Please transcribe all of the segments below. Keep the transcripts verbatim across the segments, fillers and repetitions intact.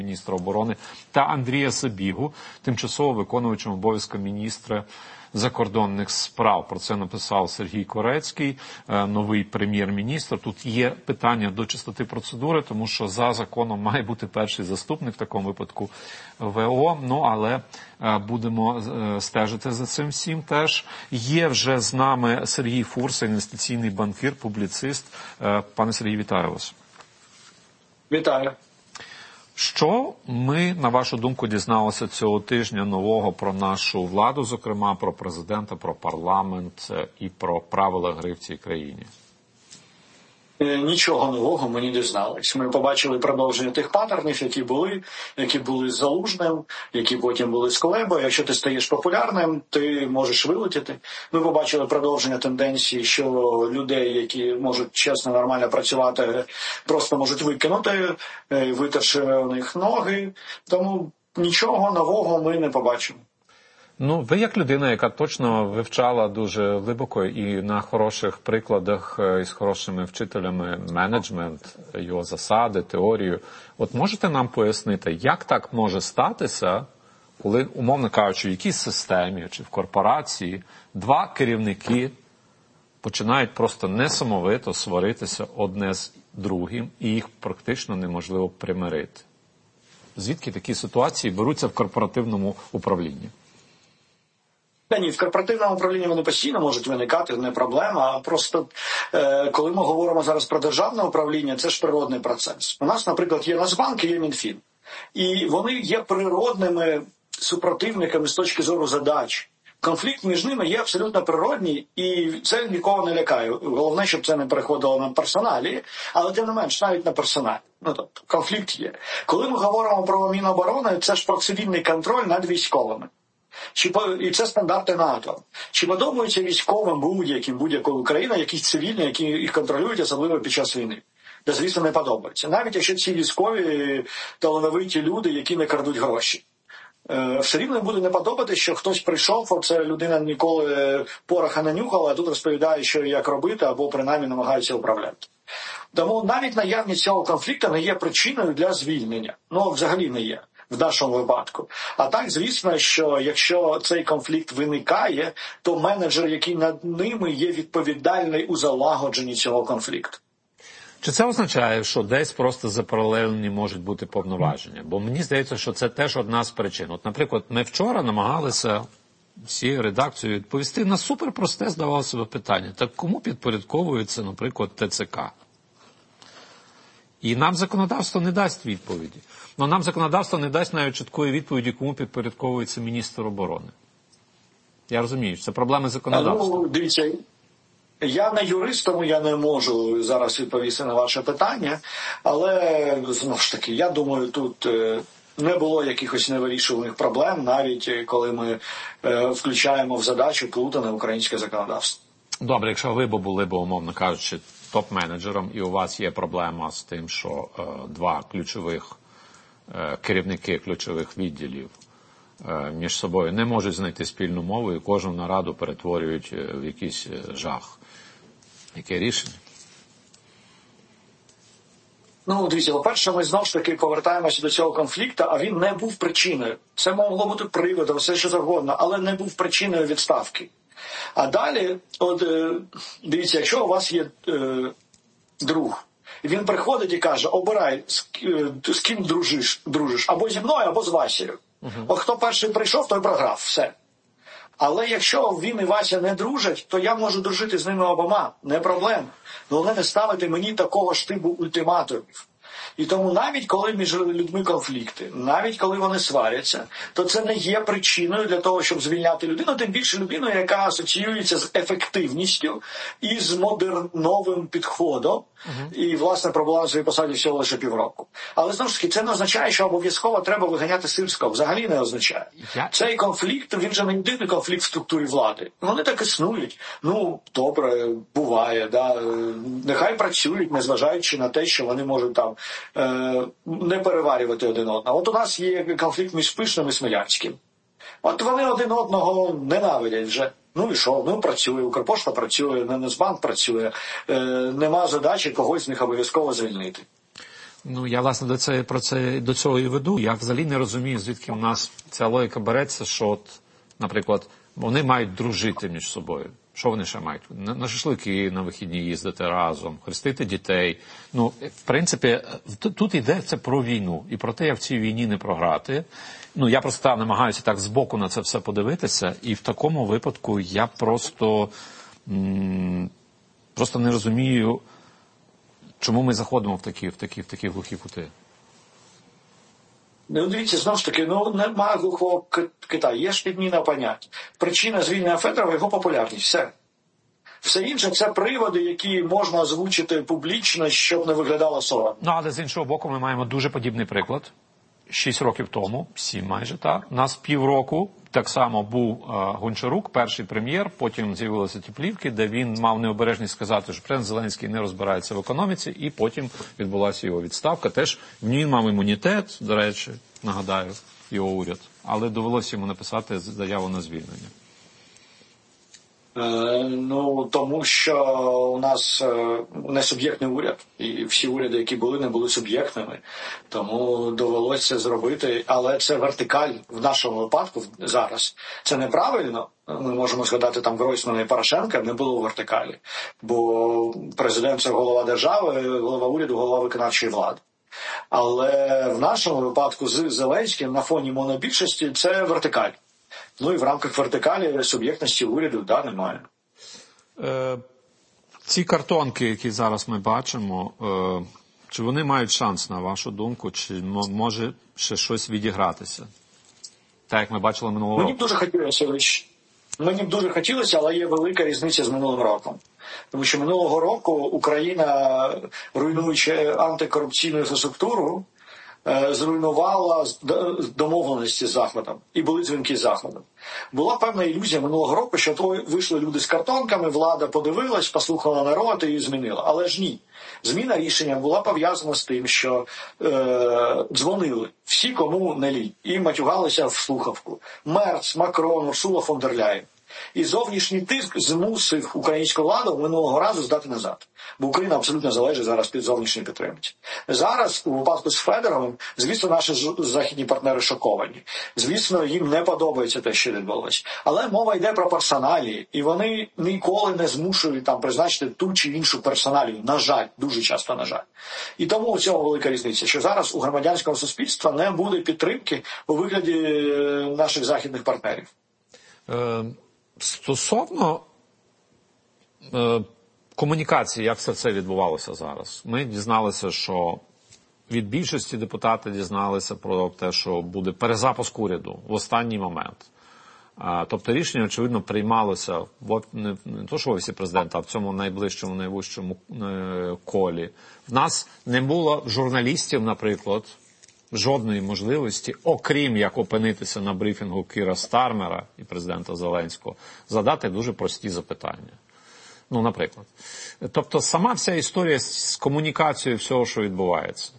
міністра оборони, та Андрія Сабігу, тимчасово виконуючим обов'язки міністра закордонних справ. Про це написав Сергій Корецький, новий прем'єр-міністр. Тут є питання до чистоти процедури, тому що за законом має бути перший заступник, в такому випадку ВО. Ну, але будемо стежити за цим всім теж. Є вже з нами Сергій Фурса, інвестиційний банкір, публіцист. Пане Сергій, вітаю вас. Вітаю. Що ми, на вашу думку, дізналися цього тижня нового про нашу владу, зокрема, про президента, про парламент і про правила гри в цій країні? Нічого нового ми не дізнались. Ми побачили продовження тих паттернів, які були, які були з Залужним, які потім були з Кулебою. Якщо ти стаєш популярним, ти можеш вилетіти. Ми побачили продовження тенденції, що людей, які можуть чесно, нормально працювати, просто можуть викинути, витерши у них ноги. Тому нічого нового ми не побачимо. Ну, ви як людина, яка точно вивчала дуже глибоко і на хороших прикладах із хорошими вчителями менеджмент, його засади, теорію. От можете нам пояснити, як так може статися, коли, умовно кажучи, в якійсь системі чи в корпорації два керівники починають просто несамовито сваритися одне з другим, і їх практично неможливо примирити? Звідки такі ситуації беруться в корпоративному управлінні? Та ні, в корпоративному управлінні вони постійно можуть виникати, не проблема, а просто е, коли ми говоримо зараз про державне управління, це ж природний процес. У нас, наприклад, є Нацбанк і є Мінфін. І вони є природними супротивниками з точки зору задач. Конфлікт між ними є абсолютно природній, і це нікого не лякає. Головне, щоб це не переходило на персоналі, але тим не менш, навіть на персоналі. Ну, тобто, конфлікт є. Коли ми говоримо про Міноборони, це ж про цивільний контроль над військовими. Чи, і це стандарти НАТО. Чи подобаються військовим будь-яким, будь-якої країни, якісь цивільні, які їх контролюють, особливо під час війни? Та, звісно, не подобається. Навіть якщо ці військові талановиті люди, які не крадуть гроші. Е, все рівно буде не подобати, що хтось прийшов, оце людина ніколи пороха не нюхала, а тут розповідає, що і як робити, або принаймні намагається управляти. Тому навіть наявність цього конфлікту не є причиною для звільнення. Ну, взагалі не є. В нашому випадку. А так, звісно, що якщо цей конфлікт виникає, то менеджер, який над ними, є відповідальний у залагодженні цього конфлікту. Чи це означає, що десь просто запаралельні можуть бути повноваження? Бо мені здається, що це теж одна з причин. От, наприклад, ми вчора намагалися всією редакцією відповісти на суперпросте, здавалося б, питання. Так кому підпорядковується, наприклад, ТЦК? І нам законодавство не дасть відповіді. Ну, нам законодавство не дасть навіть чіткої відповіді, кому підпорядковується міністр оборони. Я розумію, що це проблеми законодавства. Ну, дивіться, я не юрист, тому я не можу зараз відповісти на ваше питання, але, знову ж таки, я думаю, тут не було якихось невирішуваних проблем, навіть коли ми включаємо в задачу плутане українське законодавство. Добре, якщо ви б були б, умовно кажучи, топ-менеджером, і у вас є проблема з тим, що е, два ключових е, керівники ключових відділів е, між собою не можуть знайти спільну мову і кожну нараду перетворюють в якийсь жах. Яке рішення? Ну, дивіться, по-перше, ми знову ж таки повертаємося до цього конфлікту, а він не був причиною. Це могло бути приводом, все що завгодно, але не був причиною відставки. А далі, от дивіться, якщо у вас є е, друг, і він приходить і каже, обирай, з, з ким дружиш, дружиш, або зі мною, або з Васею. Uh-huh. От хто перший прийшов, той програв, все. Але якщо він і Вася не дружать, то я можу дружити з ними обома, не проблема. Головне не ставити мені такого ж типу ультиматумів. І тому навіть коли між людьми конфлікти, навіть коли вони сваряться, то це не є причиною для того, щоб звільняти людину, тим більше людину, яка асоціюється з ефективністю і з модерновим підходом, uh-huh. і, власне, пробула на своїй посаді всього лише півроку. Але, знову ж таки, це не означає, що обов'язково треба виганяти Сирського. Взагалі не означає. Я... Цей конфлікт, він же не єдиний конфлікт в структурі влади. Вони так існують. Ну, добре, буває, да. Нехай працюють, незважаючи на те, що вони можуть там не переварювати один одного. От у нас є конфлікт між Пишним і Смілянським. От вони один одного ненавидять вже. Ну і що? Ну працює, Укрпошта працює, Нацбанк працює. Е, нема задачі когось з них обов'язково звільнити. Ну, я, власне, до, це, про це, до цього і веду. Я взагалі не розумію, звідки в нас ця логіка береться, що, от, наприклад, вони мають дружити між собою. Що вони ще мають? На, на шашлики на вихідні їздити разом, хрестити дітей. Ну, в принципі, тут йде це про війну. І про те, як в цій війні не програти. Ну, я просто намагаюся так збоку на це все подивитися. І в такому випадку я просто, м- просто не розумію, чому ми заходимо в такі, в такі, в такі глухі кути. Ну, дивіться, знову ж таки, ну, немає глухого кита, є ж підміна понять. Причина звільнення Федорова – його популярність, все. Все інше – це приводи, які можна озвучити публічно, щоб не виглядало соромно. Ну, але з іншого боку, ми маємо дуже подібний приклад. Шість років тому, сім майже, так, у нас півроку так само був а, Гончарук, перший прем'єр, потім з'явилися ті плівки, де він мав необережність сказати, що президент Зеленський не розбирається в економіці, і потім відбулася його відставка. Теж він мав імунітет, до речі, нагадаю, його уряд, але довелося йому написати заяву на звільнення. Е, ну, тому що у нас е, не суб'єктний уряд, і всі уряди, які були, не були суб'єктними, тому довелося зробити, але це вертикаль в нашому випадку зараз. Це неправильно, ми можемо згадати там Гройсмана і Порошенка, не було вертикалі, бо президент – це голова держави, голова уряду, голова виконавчої влади. Але в нашому випадку з Зеленським на фоні монобільшості це вертикаль. Ну і в рамках вертикалі суб'єктності уряду, да, немає. Е, ці картонки, які зараз ми бачимо, е, чи вони мають шанс, на вашу думку, чи може ще щось відігратися? Так, як ми бачили минулого року. Мені б дуже хотілося, мені б дуже хотілося, але є велика різниця з минулим роком. Тому що минулого року Україна, руйнуючи антикорупційну інфраструктуру, зруйнувала домовленості з Заходом. І були дзвінки з Заходом. Була певна ілюзія минулого року, що то вийшли люди з картонками, влада подивилась, послухала народ і змінила. Але ж ні. Зміна рішення була пов'язана з тим, що е, дзвонили всі, кому не лінь, і матюгалися в слухавку. Мерц, Макрон, Урсула фон дер Ляєн. І зовнішній тиск змусив українську владу минулого разу здати назад. Бо Україна абсолютно залежить зараз від зовнішньої підтримки. Зараз, у випадку з Федоровим, звісно, наші західні партнери шоковані. Звісно, їм не подобається те, що відбулося. Але мова йде про персоналії, і вони ніколи не змушують там призначити ту чи іншу персоналію. На жаль, дуже часто, на жаль. І тому у цьому велика різниця, що зараз у громадянського суспільства не буде підтримки у вигляді наших західних партнерів. Е... Стосовно е, комунікації, як все це відбувалося зараз, ми дізналися, що від більшості депутатів дізналися про те, що буде перезапуск уряду в останній момент. А, тобто рішення, очевидно, приймалося в, не, не то, що в офісі президента, а в цьому найближчому, найвищому е, колі. В нас не було журналістів, наприклад, жодної можливості, окрім як опинитися на брифінгу Кіра Стармера і президента Зеленського, задати дуже прості запитання. Ну, наприклад. Тобто сама вся історія з комунікацією всього, що відбувається.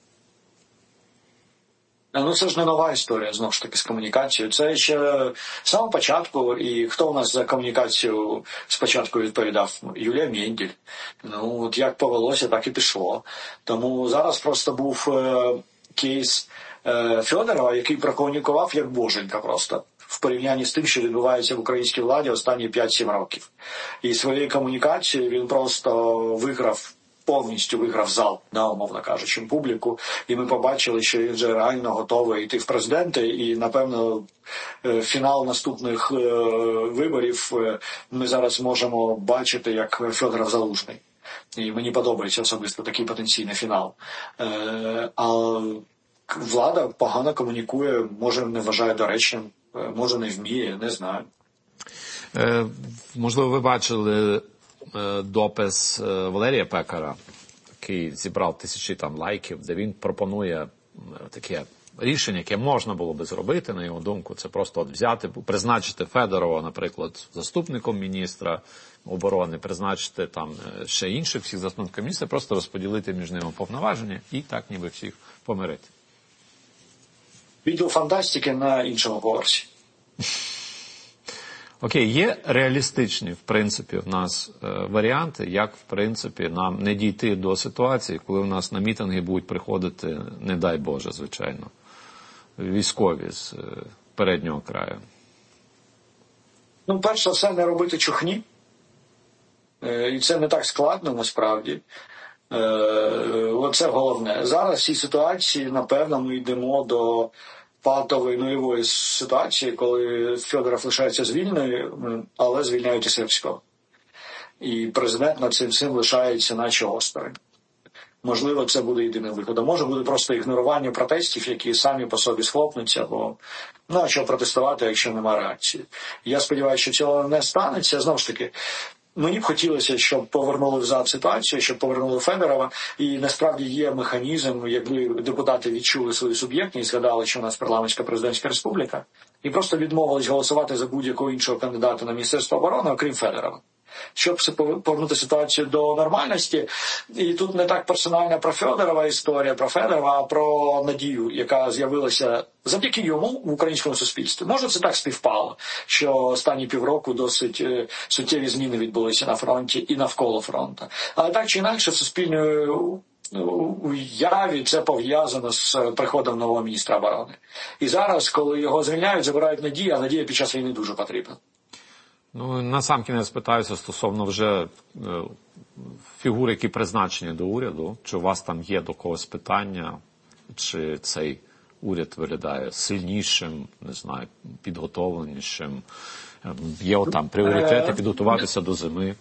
Ну, це ж не нова історія, знову ж таки, з комунікацією. Це ще з самого початку, і хто у нас за комунікацію спочатку відповідав? Юлія Менділь. Ну, от як повелося, так і пішло. Тому зараз просто був е, кейс е, Федорова, який прокомунікував як боженька просто. В порівнянні з тим, що відбувається в українській владі останні п'ять-сім років. І своєю комунікацією він просто виграв, повністю виграв зал, да, умовно кажучи, публіку. І ми побачили, що він вже реально готовий йти в президенти. І, напевно, фінал наступних виборів ми зараз можемо бачити як Федоров Залужний. І мені подобається особисто такий потенційний фінал. А влада погано комунікує, може не вважає доречним, може не вміє, не знаю. Е, можливо, ви бачили е, допис е, Валерія Пекара, який зібрав тисячі там лайків, де він пропонує е, таке рішення, яке можна було би зробити, на його думку, це просто от взяти, призначити Федорова, наприклад, заступником міністра оборони, призначити там ще інших всіх заступників міністра, просто розподілити між ними повноваження і так ніби всіх помирити. Відео фантастики на іншому поверсі. Окей, є реалістичні, в принципі, в нас е, варіанти, як, в принципі, нам не дійти до ситуації, коли в нас на мітинги будуть приходити, не дай Боже, звичайно, військові з е, переднього краю. Ну, перш за все, не робити чухні. Е, і це не так складно, насправді. Е, оце головне. Зараз в цій ситуації, напевно, ми йдемо до патової нульової ситуації, коли Федоров лишається звільненою, але звільняють і Сирського. І президент над цим всім лишається наче осторонь. Можливо, це буде єдиним виходом. Може буде просто ігнорування протестів, які самі по собі схлопнуться, бо ну, а що протестувати, якщо немає реакції. Я сподіваюся, що цього не станеться. Знову ж таки, мені б хотілося, щоб повернули взад ситуацію, щоб повернули Федорова. І насправді є механізм, якби депутати відчули свою суб'єктність, згадали, що у нас парламентська президентська республіка, і просто відмовились голосувати за будь-якого іншого кандидата на Міністерство оборони, окрім Федорова. Щоб повернути ситуацію до нормальності. І тут не так персональна про Федорова історія, про Федорова, а про надію, яка з'явилася завдяки йому в українському суспільстві. Може, це так співпало, що останні півроку досить суттєві зміни відбулися на фронті і навколо фронту. Але так чи інакше, в суспільній уяві це пов'язано з приходом нового міністра оборони. І зараз, коли його звільняють, забирають надію, а надія під час війни дуже потрібна. Ну, насамкінець питаюся стосовно вже е, фігур, які призначені до уряду. Чи у вас там є до когось питання, чи цей уряд виглядає сильнішим, не знаю, підготовленішим? Є там пріоритети підготуватися до зими?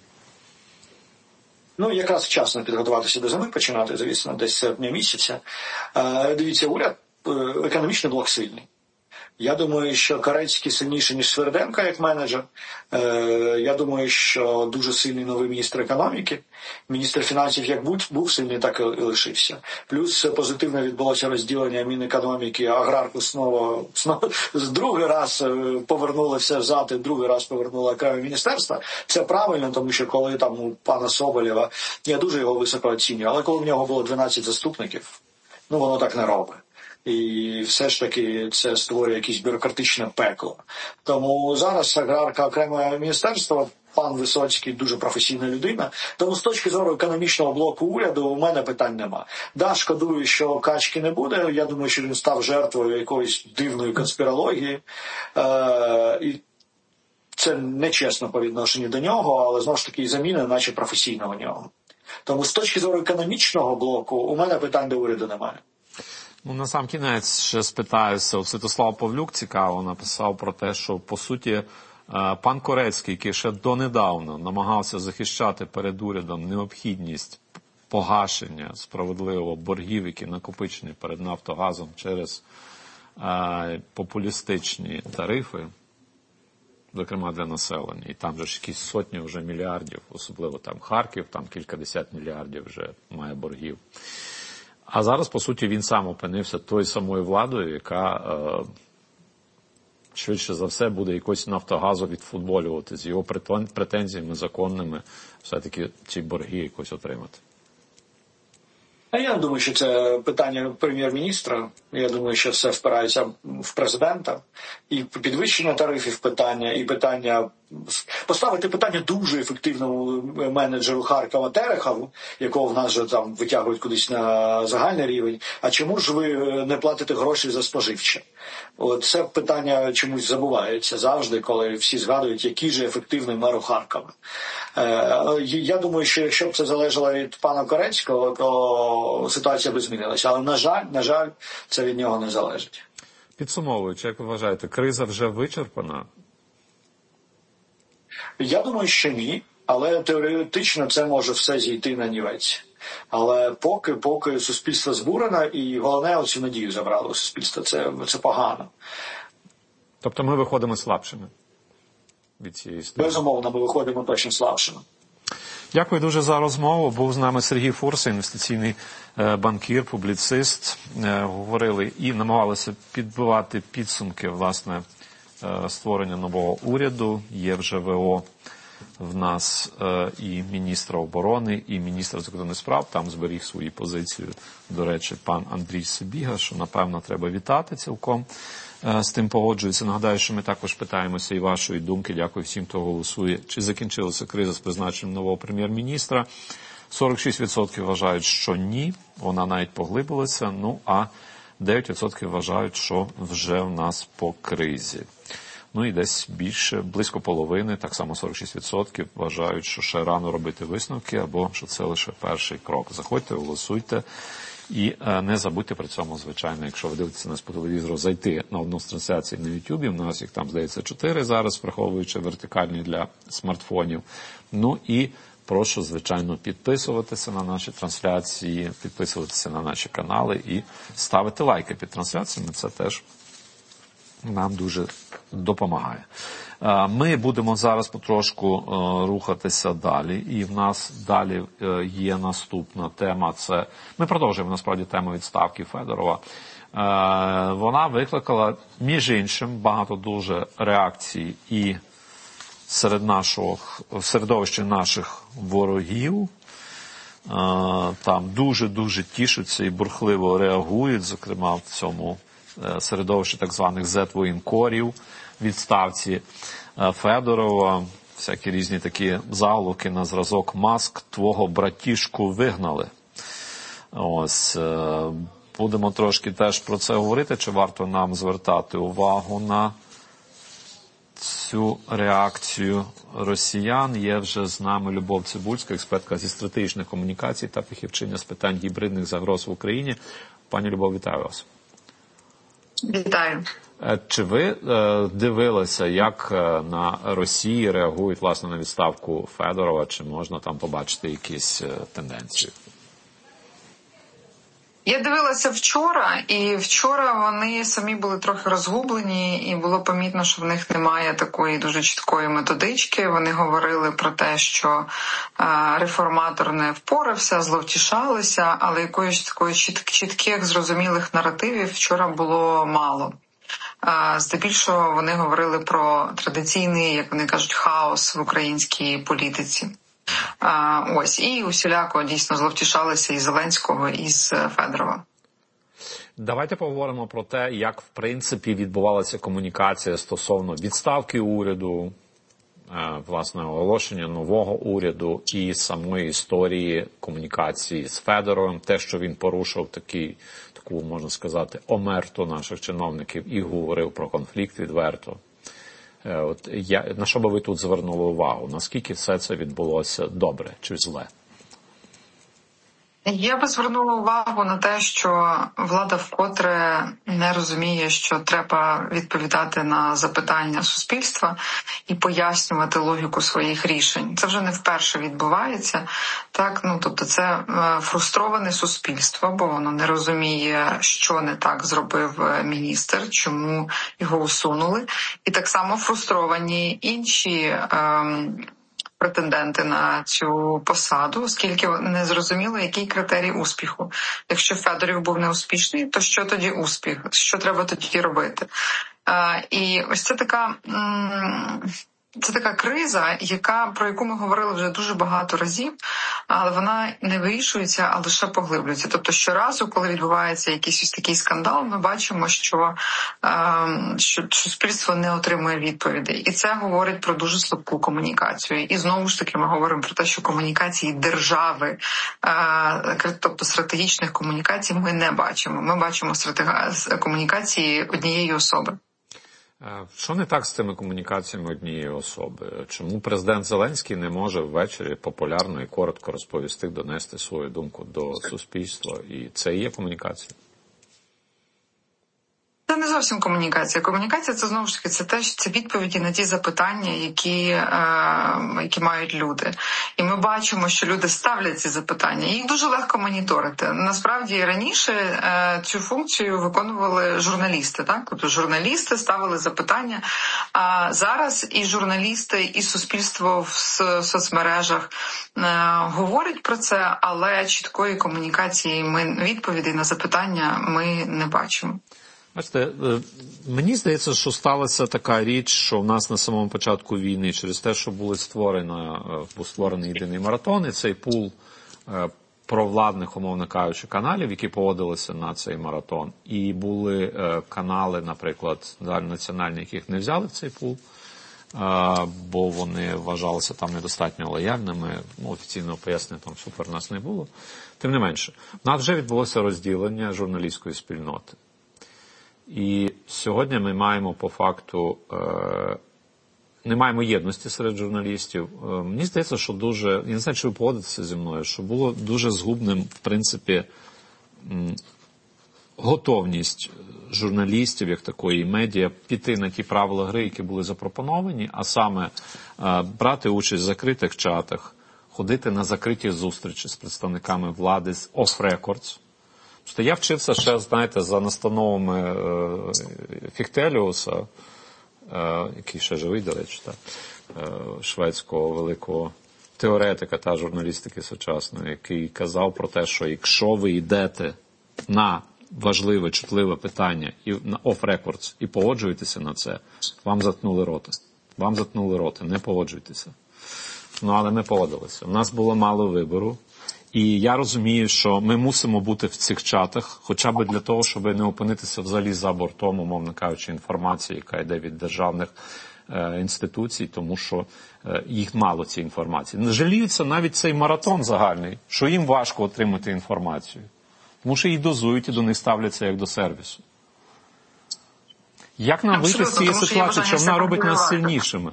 Ну, якраз вчасно підготуватися до зими, починати, звісно, десь з серпня місяця. Е, дивіться, уряд, економічний блок сильний. Я думаю, що Карецький сильніший, ніж Сверденко, як менеджер. Е, я думаю, що дуже сильний новий міністр економіки. Міністр фінансів як був, був сильний, так і лишився. Плюс позитивно відбулося розділення Мінекономіки, аграрку знову, знову другий раз повернулося взад, другий раз повернуло окреме міністерство. Це правильно, тому що коли там у пана Соболєва, я дуже його високо оцінюю, але коли в нього було дванадцять заступників, ну воно так не робить. І все ж таки це створює якесь бюрократичне пекло. Тому зараз аграрка окреме міністерство, пан Висоцький дуже професійна людина. Тому з точки зору економічного блоку уряду у мене питань нема. Да, шкодую, що Качки не буде. Я думаю, що він став жертвою якоїсь дивної конспірології. Е- і це нечесно по відношенню до нього, але знову ж таки заміна наче професійного нього. Тому з точки зору економічного блоку у мене питань до уряду немає. Ну, на сам кінець ще спитаюся. Святослав Павлюк цікаво написав про те, що, по суті, пан Корецький, який ще донедавна намагався захищати перед урядом необхідність погашення справедливо боргів, які накопичені перед Нафтогазом через е, популістичні тарифи, зокрема для населення. І там же ж якісь сотні вже мільярдів, особливо там Харків, там кількадесят мільярдів вже має боргів. А зараз, по суті, він сам опинився тою самою владою, яка е, швидше за все буде якось Нафтогазу відфутболювати з його претензіями законними все-таки ці борги якось отримати. А я думаю, що це питання прем'єр-міністра. Я думаю, що все впирається в президента. І підвищення тарифів питання, і питання поставити питання дуже ефективному менеджеру Харкова Терехову, якого в нас вже там витягують кудись на загальний рівень. А чому ж ви не платите гроші за споживче? От це питання чомусь забувається завжди, коли всі згадують, який же ефективний мер у Харкова. Е, я думаю, що якщо б це залежало від пана Корецького, то ситуація би змінилася. Але, на жаль, на жаль, це від нього не залежить. Підсумовуючи, як ви вважаєте, криза вже вичерпана? Я думаю, що ні, але теоретично це може все зійти на нівець. Але поки, поки суспільство збурено, і головне, оцю надію забрало суспільство, це, це погано. Тобто ми виходимо слабшими від цієї історії? Безумовно, ми виходимо точно слабшими. Дякую дуже за розмову. Був з нами Сергій Фурса, інвестиційний банкір, публіцист. Говорили і намагалися підбивати підсумки, власне, створення нового уряду. Є вже ВО в нас і міністра оборони, і міністра закордонних справ. Там зберіг свої позиції, до речі, пан Андрій Сибіга, що, напевно, треба вітати цілком. з тим погоджуються. Нагадаю, що ми також питаємося і вашої думки. Дякую всім, хто голосує. Чи закінчилася криза з призначенням нового прем'єр-міністра? сорок шість відсотків вважають, що ні, вона навіть поглибилася, ну а дев'ять відсотків вважають, що вже в нас по кризі. Ну і десь більше, близько половини, так само сорок шість відсотків вважають, що ще рано робити висновки, або що це лише перший крок. Заходьте, голосуйте і не забудьте при цьому, звичайно, якщо ви дивитеся нас по телевізору, зайти на одну з трансляцій на Ютубі. У нас їх там, здається, чотири зараз, враховуючи вертикальні для смартфонів. Ну і прошу, звичайно, підписуватися на наші трансляції, підписуватися на наші канали і ставити лайки під трансляціями. Це теж нам дуже допомагає. Ми будемо зараз потрошку рухатися далі. І в нас далі є наступна тема. Це ми продовжуємо, насправді, тему відставки Федорова. Вона викликала, між іншим, багато дуже реакцій і серед нашого, в середовищі наших ворогів. Там дуже-дуже тішаться і бурхливо реагують, зокрема в цьому середовищі так званих зет-воєнкорів, відставці Федорова, всякі різні такі заголовки на зразок «Маск, твого братішку вигнали». Ось, будемо трошки теж про це говорити, чи варто нам звертати увагу на цю реакцію росіян. Є вже з нами Любов Цибульська, експертка зі стратегічних комунікацій та фахівчиня з питань гібридних загроз в Україні. Пані Любов, вітаю вас. Вітаю. Чи ви дивилися, як на Росії реагують, власне, на відставку Федорова? Чи можна там побачити якісь тенденції? Я дивилася вчора, і вчора вони самі були трохи розгублені, і було помітно, що в них немає такої дуже чіткої методички. Вони говорили про те, що реформатор не впорався, зловтішалися, але якоїсь такої чітких, зрозумілих наративів вчора було мало. Здебільшого вони говорили про традиційний, як вони кажуть, хаос в українській політиці. А, ось, і усіляко дійсно зловтішалися і Зеленського, і з Федорова. Давайте поговоримо про те, як, в принципі, відбувалася комунікація стосовно відставки уряду, власне, оголошення нового уряду і самої історії комунікації з Федоровим, те, що він порушив такий, таку, можна сказати, омерту наших чиновників і говорив про конфлікт відверто. От я, на що би ви тут звернули увагу? Наскільки все це відбулося добре чи зле? Я би звернула увагу на те, що влада вкотре не розуміє, що треба відповідати на запитання суспільства і пояснювати логіку своїх рішень. Це вже не вперше відбувається. Так, ну тобто це фрустроване суспільство, бо воно не розуміє, що не так зробив міністр, чому його усунули. І так само фрустровані інші ем, претенденти на цю посаду, оскільки не зрозуміло, який критерій успіху. Якщо Федорів був неуспішний, то що тоді успіх? Що треба тоді робити? А, і ось це така... М- Це така криза, яка, про яку ми говорили вже дуже багато разів, але вона не вирішується, а лише поглиблюється. Тобто щоразу, коли відбувається якийсь ось такий скандал, ми бачимо, що, е, що суспільство не отримує відповідей. І це говорить про дуже слабку комунікацію. І знову ж таки ми говоримо про те, що комунікації держави, е, тобто стратегічних комунікацій, ми не бачимо. Ми бачимо стратег... комунікації однієї особи. Що не так з цими комунікаціями однієї особи? Чому президент Зеленський не може ввечері популярно і коротко розповісти, донести свою думку до суспільства? І це і є комунікація? Це не зовсім комунікація. Комунікація – це, знову ж таки, це теж це відповіді на ті запитання, які, е, які мають люди. І ми бачимо, що люди ставлять ці запитання. Їх дуже легко моніторити. Насправді, раніше е, цю функцію виконували журналісти. Так? Тобто журналісти ставили запитання. А зараз і журналісти, і суспільство в соцмережах е, говорять про це, але чіткої комунікації, ми, відповідей на запитання ми не бачимо. Бачите, мені здається, що сталася така річ, що в нас на самому початку війни, через те, що були створено, був створений єдиний маратон, і цей пул провладних, умовно кажучи, каналів, які поводилися на цей маратон. І були е, канали, наприклад, національні, яких не взяли в цей пул, е, бо вони вважалися там недостатньо лояльними. Ну, офіційного пояснення там супер у нас не було. Тим не менше, в нас вже відбулося розділення журналістської спільноти. І сьогодні ми маємо по факту, е, не маємо єдності серед журналістів. Е, мені здається, що дуже, я не знаю, чи ви погодитеся зі мною, що було дуже згубним, в принципі, м, готовність журналістів, як такої медіа, піти на ті правила гри, які були запропоновані, а саме е, брати участь в закритих чатах, ходити на закриті зустрічі з представниками влади з off-records. Тобто я вчився ще, знаєте, за настановами е, Фіхтеліуса, е, який ще живий, до речі, та, е, шведського великого теоретика та журналістики сучасної, який казав про те, що якщо ви йдете на важливе, чутливе питання і на off-records і погоджуєтеся на це, вам заткнули роти. Вам заткнули роти, не погоджуйтеся. Ну, але ми погодилися. У нас було мало вибору. І я розумію, що ми мусимо бути в цих чатах, хоча б для того, щоб не опинитися взагалі за бортом, умовно кажучи, інформації, яка йде від державних е, інституцій, тому що е, їх мало, цієї інформації. Не жаліються навіть цей маратон загальний, що їм важко отримати інформацію. Тому що її дозують і до них ставляться як до сервісу. Як нам вийти з цієї ситуації, що вона робить нас сильнішими?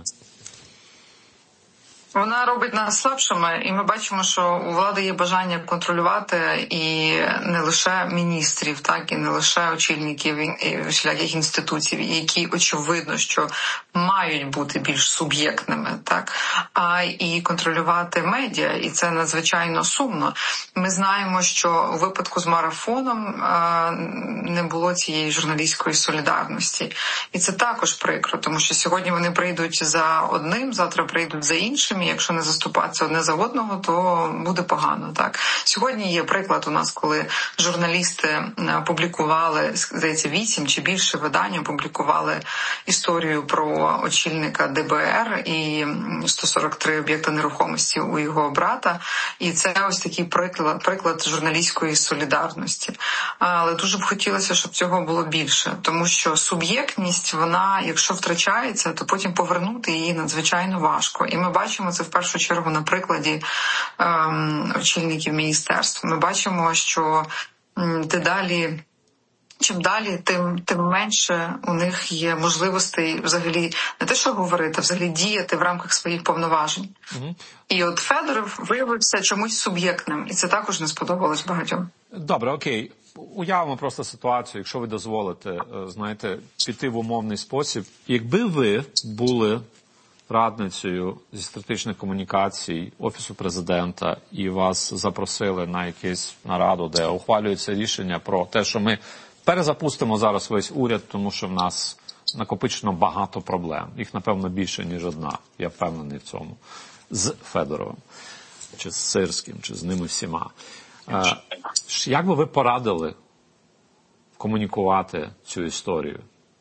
Вона робить нас слабшими, і ми бачимо, що у влади є бажання контролювати і не лише міністрів, так, і не лише очільників всіляких інституцій, які, очевидно, що мають бути більш суб'єктними, так, а і контролювати медіа, і це надзвичайно сумно. Ми знаємо, що у випадку з марафоном не було цієї журналістської солідарності. І це також прикро, тому що сьогодні вони прийдуть за одним, завтра прийдуть за іншим. Якщо не заступатися одне за одного, то буде погано. Так, сьогодні є приклад у нас, коли журналісти публікували, здається, вісім чи більше видань публікували історію про очільника Д Б Р і сто сорок три об'єкти нерухомості у його брата. І це ось такий приклад, приклад журналістської солідарності. Але дуже б хотілося, щоб цього було більше, тому що суб'єктність, вона, якщо втрачається, то потім повернути її надзвичайно важко. І ми бачимо це в першу чергу на прикладі ем, очільників міністерств. Ми бачимо, що м, дедалі, чим далі, тим, тим менше у них є можливостей взагалі не те, що говорити, а взагалі діяти в рамках своїх повноважень. Mm-hmm. І от Федоров виявився чомусь суб'єктним, і це також не сподобалось багатьом. Добре, окей. Уявимо просто ситуацію, якщо ви дозволите, знаєте, піти в умовний спосіб. Якби ви були радницею зі стратегічних комунікацій Офісу Президента і вас запросили на якусь нараду, де ухвалюється рішення про те, що ми перезапустимо зараз весь уряд, тому що в нас накопичено багато проблем. Їх, напевно, більше, ніж одна. Я впевнений в цьому. З Федоровим, чи з Сирським, чи з ними всіма. Як би ви порадили комунікувати цю історію?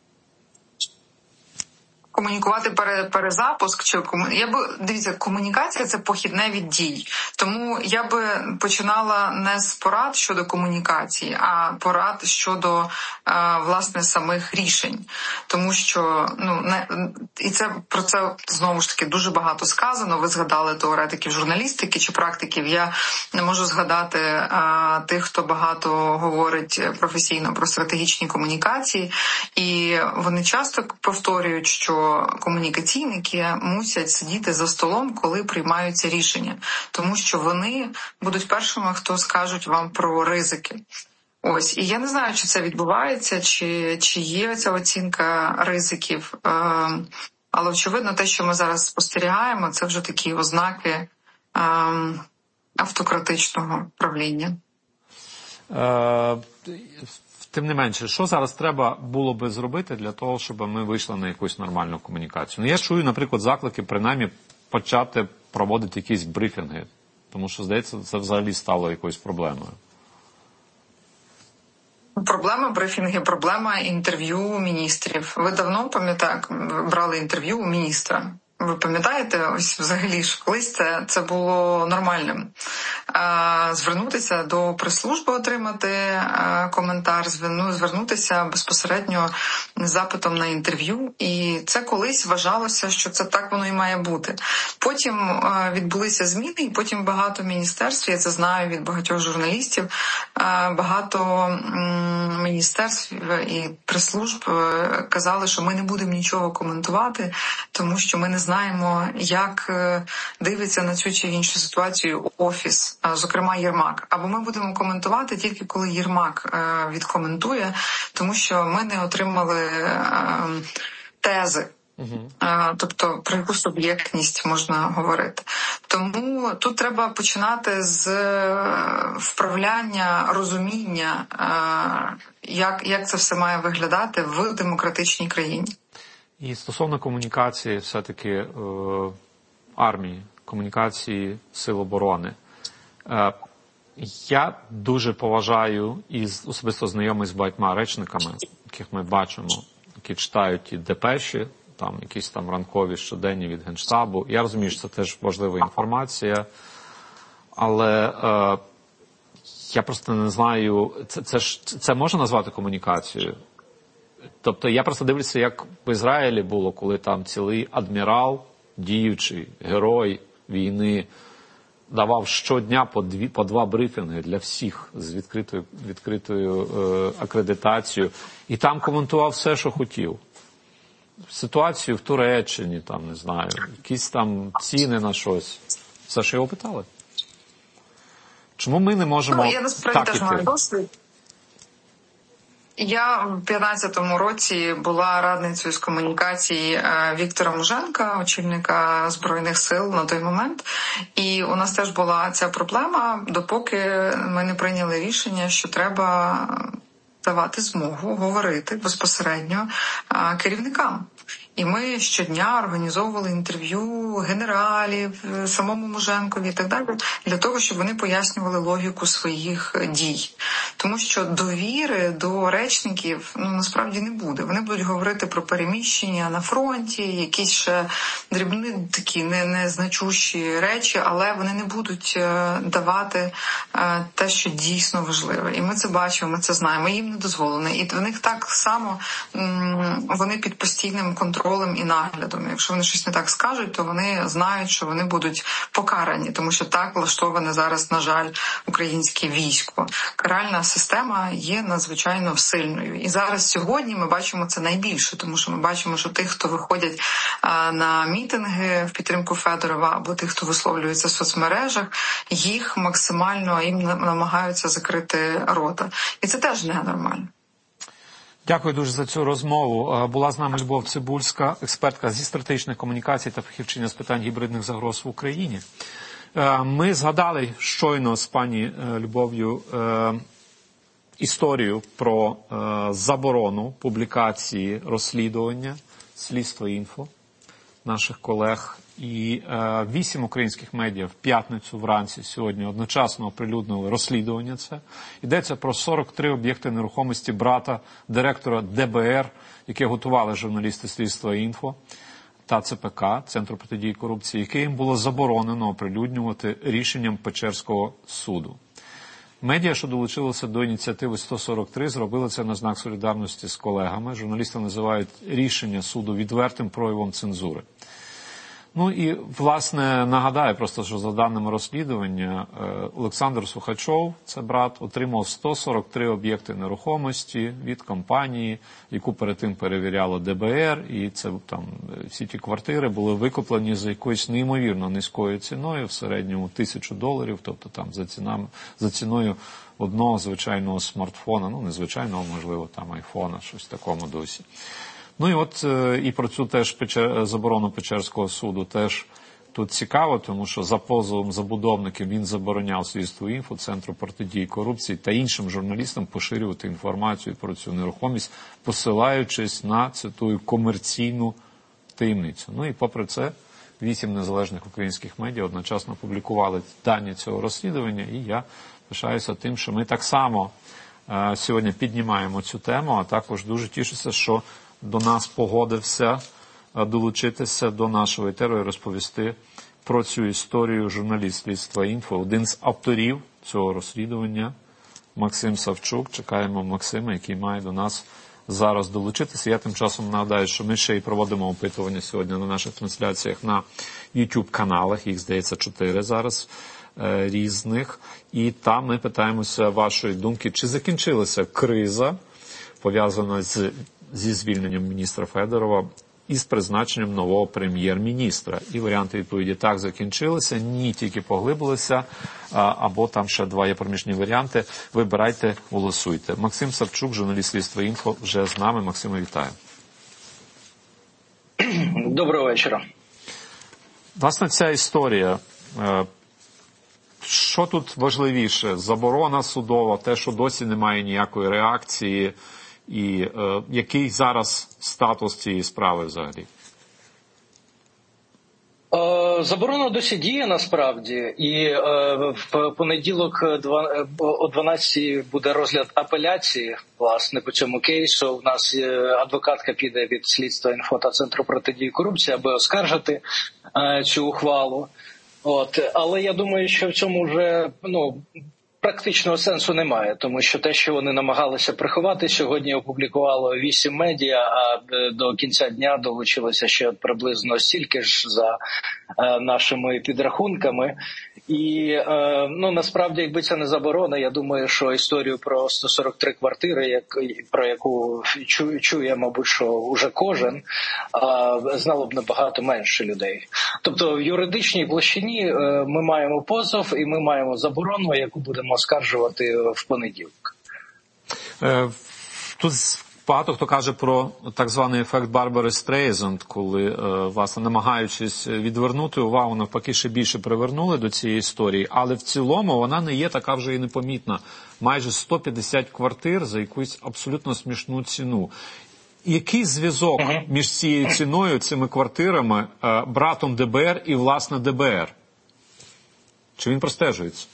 Комунікувати пере, перезапуск чи кому... я би дивіться, комунікація — це похідне від дій. Тому я би починала не з порад щодо комунікації, а порад щодо е, власне самих рішень. Тому що ну не і це про це знову ж таки дуже багато сказано. Ви згадали теоретиків журналістики чи практиків. Я не можу згадати е, тих, хто багато говорить професійно про стратегічні комунікації, і вони часто повторюють, що комунікаційники мусять сидіти за столом, коли приймаються рішення, тому що вони будуть першими, хто скажуть вам про ризики. Ось, і я не знаю, чи це відбувається, чи, чи є ця оцінка ризиків, е, але очевидно те, що ми зараз спостерігаємо, це вже такі ознаки е, автократичного правління. Е... Тим не менше, що зараз треба було би зробити для того, щоб ми вийшли на якусь нормальну комунікацію? Ну, я чую, наприклад, заклики принаймні почати проводити якісь брифінги, тому що, здається, це взагалі стало якоюсь проблемою. Проблема брифінги, проблема інтерв'ю міністрів. Ви давно, пам'ятаєте, брали інтерв'ю у міністра. ви пам'ятаєте, ось взагалі ж колись це, це було нормальним. А, звернутися до прес-служби, отримати а, коментар, звернутися безпосередньо з запитом на інтерв'ю. І це колись вважалося, що це так воно і має бути. Потім а, відбулися зміни, і потім багато міністерств, я це знаю від багатьох журналістів, а, багато м, міністерств і прес-служб казали, що ми не будемо нічого коментувати, тому що ми не знаємо, як дивиться на цю чи іншу ситуацію Офіс, зокрема Єрмак. Або ми будемо коментувати тільки коли Єрмак відкоментує, тому що ми не отримали тези. Угу. Тобто про яку суб'єктність можна говорити. Тому тут треба починати з вправляння, розуміння, як, як це все має виглядати в демократичній країні. І стосовно комунікації все-таки е, армії, комунікації Сил оборони. Е, я дуже поважаю і особисто знайомий з багатьма речниками, яких ми бачимо, які читають і депеші, там якісь там ранкові щоденні від Генштабу. Я розумію, що це теж важлива інформація, але е, я просто не знаю, це, це, ж, це можна назвати комунікацією? Тобто я просто дивлюся, як в Ізраїлі було, коли там цілий адмірал, діючий герой війни, давав щодня по, дві, по два брифінги для всіх з відкритою, відкритою е, акредитацією. І там коментував все, що хотів. Ситуацію в Туреччині, там, не знаю, якісь там ціни на щось. Все, що його питали. Чому ми не можемо ну, я насправді так теж іти? маю досвід. Я в п'ятнадцятому році була радницею з комунікації Віктора Муженка, очільника Збройних сил на той момент. І у нас теж була ця проблема, допоки ми не прийняли рішення, що треба давати змогу говорити безпосередньо керівникам. І ми щодня організовували інтерв'ю генералів, самому Муженкові і так далі, для того, щоб вони пояснювали логіку своїх дій. Тому що довіри до речників, ну, насправді не буде. Вони будуть говорити про переміщення на фронті, якісь ще дрібні такі не, незначущі речі, але вони не будуть давати те, що дійсно важливе. І ми це бачимо, ми це знаємо, їм не дозволено. І в них так само вони під постійним контролем і наглядом. Якщо вони щось не так скажуть, то вони знають, що вони будуть покарані, тому що так влаштоване зараз, на жаль, українське військо. Каральна система є надзвичайно сильною. І зараз сьогодні ми бачимо це найбільше, тому що ми бачимо, що тих, хто виходять а, на мітинги в підтримку Федорова, або тих, хто висловлюється в соцмережах, їх максимально їм намагаються закрити рота. І це теж ненормально. Дякую дуже за цю розмову. Була з нами Любов Цибульська, експертка зі стратегічних комунікацій та фахівчиня з питань гібридних загроз в Україні. Ми згадали щойно з пані Любов'ю історію про заборону публікації розслідування «Слідство.Інфо» наших колег. І е, вісім українських медіа в п'ятницю вранці сьогодні одночасно оприлюднили розслідування це. Йдеться про сорок три об'єкти нерухомості брата директора Де Бе Ер, яке готували журналісти «Слідства.Інфо» та Це Пе Ка, Центру протидії корупції, яке їм було заборонено оприлюднювати рішенням Печерського суду. Медіа, що долучилися до ініціативи сто сорок три, зробили це на знак солідарності з колегами. Журналісти називають рішення суду відвертим проявом цензури. Ну і, власне, нагадаю просто, що за даними розслідування, Олександр Сухачов, це брат, отримав сто сорок три об'єкти нерухомості від компанії, яку перед тим перевіряло Де Бе Ер, і це там всі ті квартири були викуплені за якоюсь неймовірно низькою ціною, в середньому тисячу доларів, тобто там за цінами, за ціною одного звичайного смартфона, ну, не звичайного, можливо, там айфона, щось в такому дусі. Ну і от і про цю теж Печер... заборону Печерського суду теж тут цікаво, тому що за позовом забудовників він забороняв Слідство.Інфо, Центру протидії корупції та іншим журналістам поширювати інформацію про цю нерухомість, посилаючись на, цитую, комерційну таємницю. Ну і попри це, вісім незалежних українських медіа одночасно публікували дані цього розслідування, і я пишаюся тим, що ми так само е, сьогодні піднімаємо цю тему, а також дуже тішуся, що до нас погодився долучитися до нашого етеру і розповісти про цю історію. Журналіст слідства «Інфо», один з авторів цього розслідування, Максим Савчук. Чекаємо Максима, який має до нас зараз долучитися. Я тим часом нагадаю, що ми ще й проводимо опитування сьогодні на наших трансляціях на YouTube-каналах, їх, здається, чотири зараз е, різних. І там ми питаємося вашої думки, чи закінчилася криза, пов'язана з, зі звільненням міністра Федорова із призначенням нового прем'єр-міністра. І варіанти відповіді: так, закінчилися, ні, тільки поглибилися, або там ще два є проміжні варіанти. Вибирайте, голосуйте. Максим Савчук, журналіст слідства «Інфо», вже з нами. Максиме, вітаю. Доброго вечора. Власне, ця історія, що тут важливіше? Заборона судова, те, що досі немає ніякої реакції, і е, який зараз статус цієї справи взагалі? Заборона досі діє насправді, і е, в понеділок два, о дванадцятій буде розгляд апеляції, власне, по цьому кейсу. У нас адвокатка піде від слідства «Інфо» та Центру протидії корупції, аби оскаржити е, цю ухвалу. От, але я думаю, що в цьому вже, ну, практичного сенсу немає, тому що те, що вони намагалися приховати, сьогодні опублікувало вісім медіа, а до кінця дня долучилося ще приблизно стільки ж за е, нашими підрахунками. І е, ну насправді, якби це не заборона, я думаю, що історію про сто сорок три квартири, як, про яку чу, чує, мабуть, що уже кожен, е, знало б набагато менше людей. Тобто в юридичній площині е, ми маємо позов і ми маємо заборону, яку будемо оскаржувати в понеділок. Е, тут багато хто каже про так званий ефект Барбари Стрейзанд, коли, е, власне, намагаючись відвернути увагу, навпаки, ще більше привернули до цієї історії, але в цілому вона не є така вже і непомітна. Майже сто п'ятдесят квартир за якусь абсолютно смішну ціну. Який зв'язок uh-huh. між цією ціною, цими квартирами, е, братом ДБР і, власне, ДБР? Чи він простежується?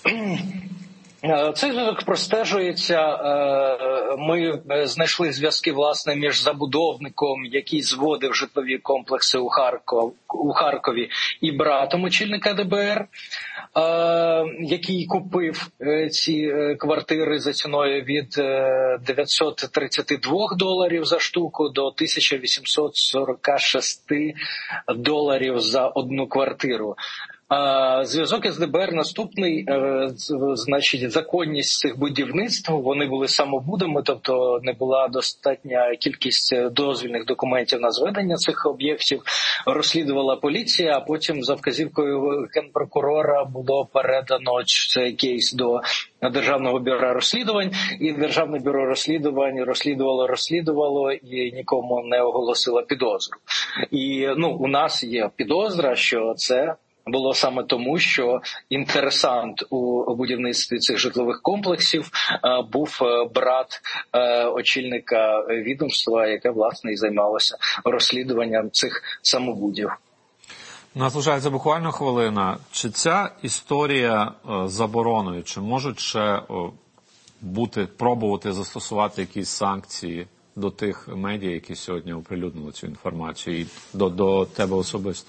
Цей зв'язок простежується. Ми знайшли зв'язки, власне, між забудовником, який зводив житлові комплекси у, Харков, у Харкові, і братом очільника ДБР, який купив ці квартири за ціною від дев'ятсот тридцять два доларів за штуку до тисяча вісімсот сорок шість доларів за одну квартиру. Зв'язок із ДБР наступний, значить, законність цих будівництв, вони були самобудами, тобто не була достатня кількість дозвільних документів на зведення цих об'єктів, розслідувала поліція, а потім за вказівкою генпрокурора було передано цей кейс до Державного бюро розслідувань, і Державне бюро розслідувань розслідувало, розслідувало і нікому не оголосило підозру. І, ну, у нас є підозра, що це було саме тому, що інтересант у будівництві цих житлових комплексів був брат очільника відомства, яке, власне, і займалося розслідуванням цих самобудів. У нас лишається буквально хвилина. Чи ця історія з забороною, чи можуть ще бути, пробувати застосувати якісь санкції до тих медіа, які сьогодні оприлюднили цю інформацію, і до, до тебе особисто?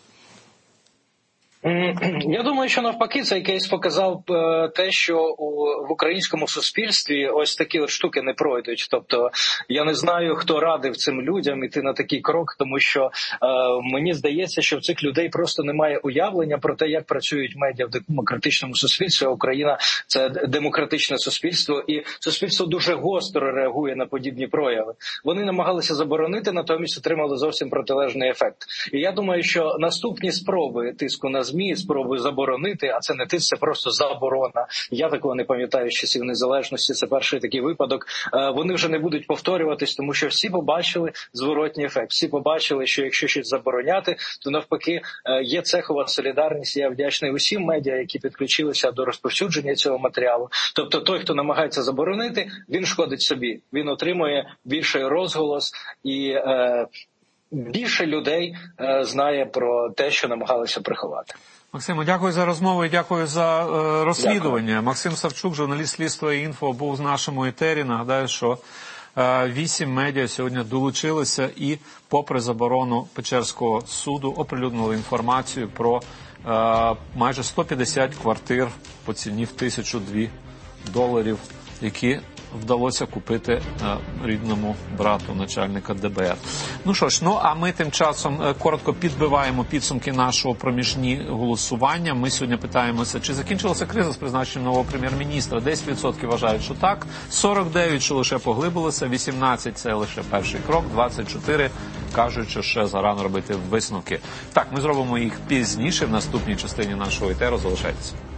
Я думаю, що навпаки цей кейс показав те, що у, в українському суспільстві ось такі от штуки не пройдуть. Тобто я не знаю, хто радив цим людям іти на такий крок, тому що е, мені здається, що в цих людей просто немає уявлення про те, як працюють медіа в демократичному суспільстві. Україна – це демократичне суспільство, і суспільство дуже гостро реагує на подібні прояви. Вони намагалися заборонити, натомість отримали зовсім протилежний ефект. І я думаю, що наступні спроби тиску на ЗМІ, спроби заборонити, а це не тиск, це просто заборона. Я такого не пам'ятаю з часів незалежності, це перший такий випадок. Вони вже не будуть повторюватись, тому що всі побачили зворотній ефект. Всі побачили, що якщо щось забороняти, то навпаки є цехова солідарність. Я вдячний усім медіа, які підключилися до розповсюдження цього матеріалу. Тобто той, хто намагається заборонити, він шкодить собі. Він отримує більший розголос і е, більше людей е, знає про те, що намагалися приховати. Максиме, дякую за розмову і дякую за е, розслідування. Дякую. Максим Савчук, журналіст слідства «Інфо», був в нашому етері. Нагадаю, що Вісім медіа сьогодні долучилися і, попри заборону Печерського суду, оприлюднили інформацію про майже сто п'ятдесят квартир по ціні в тисячу-дві доларів, які вдалося купити рідному брату начальника Де Бе Ер. Ну що ж, ну а ми тим часом коротко підбиваємо підсумки нашого проміжні голосування. Ми сьогодні питаємося, чи закінчилася криза з призначенням нового прем'єр-міністра. десять відсотків вважають, що так, сорок дев'ять, що лише поглибилися, вісімнадцять – це лише перший крок, двадцять чотири кажуть, що ще зарано робити висновки. Так, ми зробимо їх пізніше в наступній частині нашого етеру. Залишайтеся.